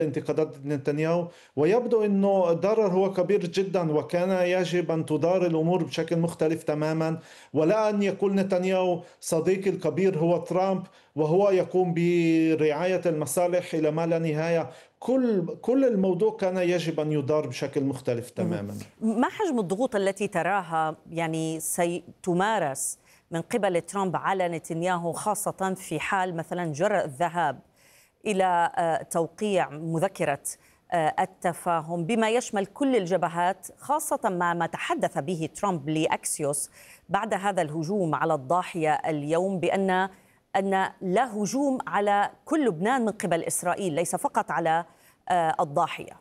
انتقادات نتنياهو، ويبدو أنه الضرر هو كبير جدا، وكان يجب أن تدار الأمور بشكل مختلف تماما، ولا أن يكون نتنياهو صديقي الكبير هو ترامب وهو يقوم برعاية المصالح إلى ما لا نهاية. كل الموضوع كان يجب أن يدار بشكل مختلف مهم. تماما. ما حجم الضغوط التي تراها يعني ستمارس من قبل ترامب على نتنياهو، خاصة في حال مثلا جرأ الذهاب إلى توقيع مذكرة التفاهم بما يشمل كل الجبهات، خاصة مع ما تحدث به ترامب لأكسيوس بعد هذا الهجوم على الضاحية اليوم، بأن لا هجوم على كل لبنان من قبل إسرائيل، ليس فقط على الضاحية.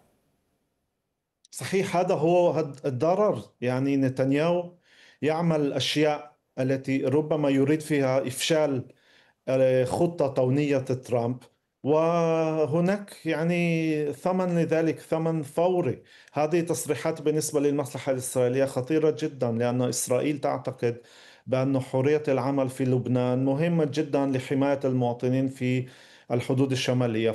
صحيح، هذا هو الضرر. يعني نتنياهو يعمل أشياء التي ربما يريد فيها إفشال خطة طونية ترامب، وهناك يعني ثمن لذلك، ثمن فوري. هذه تصريحات بالنسبة للمصلحة الإسرائيلية خطيرة جدا، لأن إسرائيل تعتقد بأن حرية العمل في لبنان مهمة جدا لحماية المواطنين في الحدود الشمالية.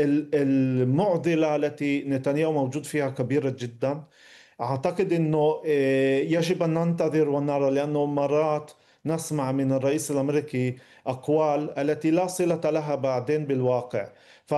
فالمعضلة التي نتنياهو موجود فيها كبيرة جدا. أعتقد أنه يجب أن ننتظر ونرى، لأنه مرات نسمع من الرئيس الأمريكي أقوال التي لا صلة لها بعدين بالواقع.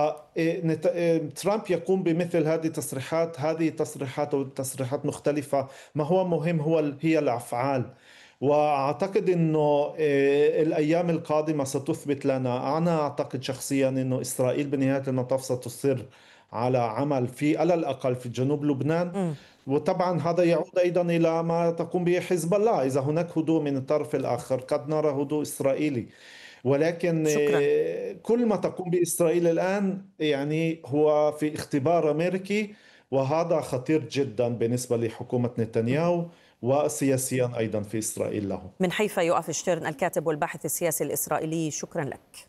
فترامب يقوم بمثل هذه التصريحات، أو تصريحات مختلفة. ما هو مهم هي الأفعال. وأعتقد أنه الأيام القادمة ستثبت لنا. أنا أعتقد شخصيا أنه إسرائيل بنهاية المطاف ستصر على عمل على الأقل في جنوب لبنان. وطبعا هذا يعود أيضا إلى ما تقوم به حزب الله. إذا هناك هدوء من الطرف الآخر قد نرى هدوء إسرائيلي، ولكن شكرا. كل ما تقوم به إسرائيل الآن يعني هو في اختبار أمريكي، وهذا خطير جدا بالنسبة لحكومة نتنياهو وسياسيا أيضا في إسرائيل له. من حيفا يؤاف شتيرن، الكاتب والباحث السياسي الإسرائيلي، شكرا لك.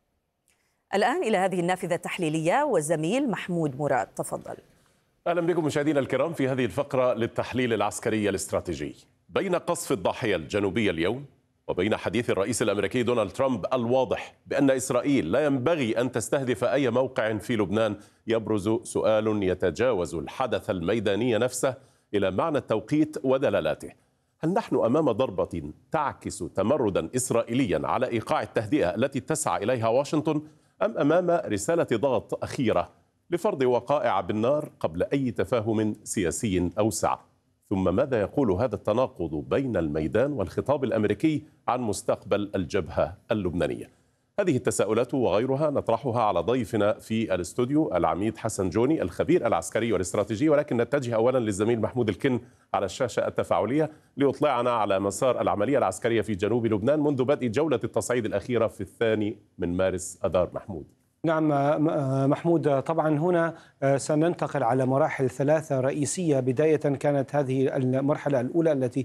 الآن إلى هذه النافذة التحليلية والزميل محمود مراد، تفضل. أهلا بكم مشاهدينا الكرام في هذه الفقرة للتحليل العسكري الاستراتيجي. بين قصف الضاحية الجنوبية اليوم وبين حديث الرئيس الأمريكي دونالد ترامب الواضح بأن إسرائيل لا ينبغي أن تستهدف أي موقع في لبنان، يبرز سؤال يتجاوز الحدث الميداني نفسه إلى معنى التوقيت ودلالاته. هل نحن أمام ضربة تعكس تمردا إسرائيليا على إيقاع التهدئة التي تسعى إليها واشنطن، أم أمام رسالة ضغط أخيرة لفرض وقائع بالنار قبل أي تفاهم سياسي أوسع؟ ثم ماذا يقول هذا التناقض بين الميدان والخطاب الأمريكي عن مستقبل الجبهة اللبنانية؟ هذه التساؤلات وغيرها نطرحها على ضيفنا في الاستوديو العميد حسن جوني الخبير العسكري والاستراتيجي، ولكن نتجه أولا للزميل محمود الكن على الشاشة التفاعلية ليطلعنا على مسار العملية العسكرية في جنوب لبنان منذ بدء جولة التصعيد الأخيرة في 2 مارس أذار. محمود. نعم محمود، طبعا هنا سننتقل على مراحل 3 رئيسية. بداية كانت هذه المرحلة الأولى التي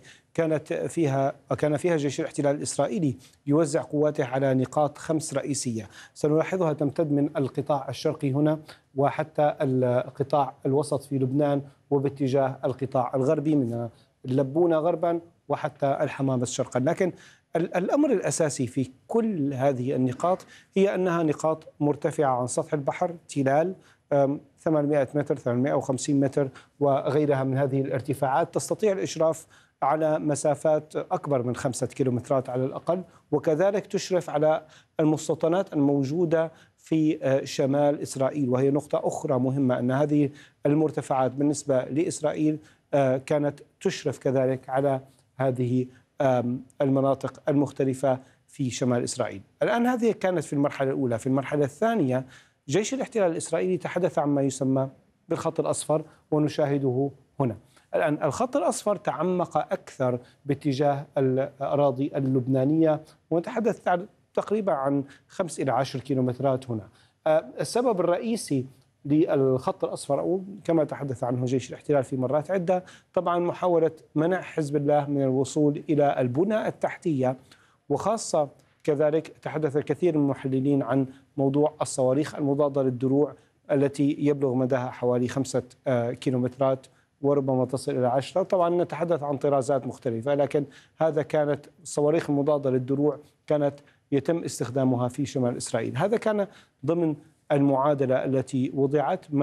كان فيها جيش الاحتلال الإسرائيلي يوزع قواته على نقاط 5 رئيسية سنلاحظها تمتد من القطاع الشرقي هنا وحتى القطاع الوسط في لبنان، وباتجاه القطاع الغربي من اللبونة غربا وحتى الحمامة شرقا. لكن الأمر الأساسي في كل هذه النقاط هي أنها نقاط مرتفعة عن سطح البحر، تلال 800 متر 850 متر وغيرها من هذه الارتفاعات، تستطيع الإشراف على مسافات أكبر من 5 كيلومترات على الأقل، وكذلك تشرف على المستوطنات الموجودة في شمال إسرائيل. وهي نقطة أخرى مهمة، أن هذه المرتفعات بالنسبة لإسرائيل كانت تشرف كذلك على هذه المناطق المختلفة في شمال إسرائيل. الآن هذه كانت في المرحلة الأولى. في المرحلة الثانية جيش الاحتلال الإسرائيلي تحدث عن ما يسمى بالخط الأصفر، ونشاهده هنا. الآن الخط الأصفر تعمق أكثر باتجاه الأراضي اللبنانية، ونتحدث تقريبا عن 5 إلى 10 كيلومترات هنا. السبب الرئيسي للخط الأصفر، أو كما تحدث عنه جيش الاحتلال في مرات عدة، طبعا محاولة منع حزب الله من الوصول إلى البنى التحتية، وخاصة كذلك تحدث الكثير من المحللين عن موضوع الصواريخ المضادة للدروع التي يبلغ مداها حوالي 5 كيلومترات وربما تصل إلى 10. طبعا نتحدث عن طرازات مختلفة، لكن هذا كانت الصواريخ المضادة للدروع كانت يتم استخدامها في شمال إسرائيل. هذا كان ضمن المعادلة التي وضعت.